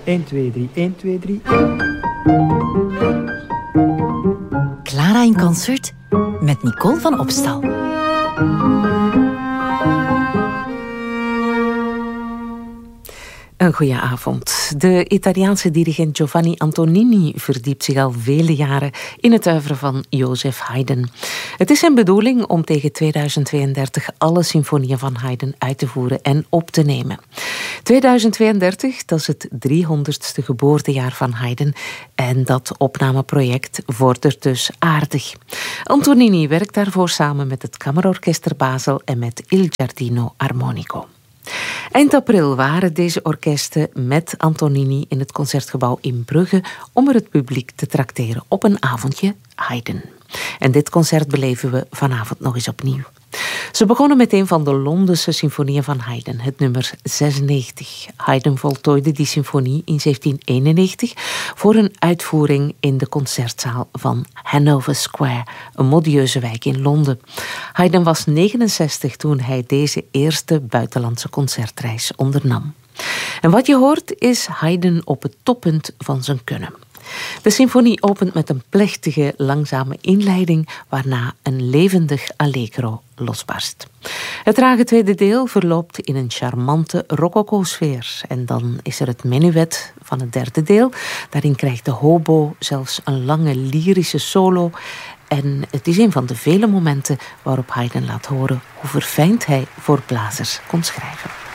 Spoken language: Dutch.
1, 2, 3, 1, 2, 3. Clara in concert met Nicole van Opstal. Een goeie avond. De Italiaanse dirigent Giovanni Antonini verdiept zich al vele jaren in het oeuvre van Joseph Haydn. Het is zijn bedoeling om tegen 2032 alle symfonieën van Haydn uit te voeren en op te nemen. 2032, dat is het 300ste geboortejaar van Haydn en dat opnameproject vordert dus aardig. Antonini werkt daarvoor samen met het Kammerorkest ter Basel en met Il Giardino Armonico. Eind april waren deze orkesten met Antonini in het Concertgebouw in Brugge om er het publiek te trakteren op een avondje Haydn. En dit concert beleven we vanavond nog eens opnieuw. Ze begonnen met een van de Londense symfonieën van Haydn, het nummer 96. Haydn voltooide die symfonie in 1791 voor een uitvoering in de concertzaal van Hanover Square, een modieuze wijk in Londen. Haydn was 69 toen hij deze eerste buitenlandse concertreis ondernam. En wat je hoort is Haydn op het toppunt van zijn kunnen. De symfonie opent met een plechtige, langzame inleiding, waarna een levendig allegro losbarst. Het trage tweede deel verloopt in een charmante rococo-sfeer. En dan is er het menuet van het derde deel. Daarin krijgt de hobo zelfs een lange lyrische solo. En het is een van de vele momenten waarop Haydn laat horen hoe verfijnd hij voor blazers kon schrijven.